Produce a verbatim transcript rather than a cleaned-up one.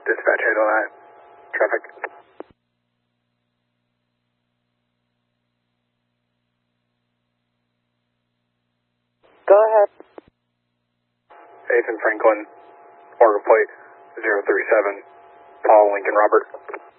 Dispatch handle that. Traffic. Go ahead. Ethan Franklin, order plate zero three seven, Paul Lincoln Robert.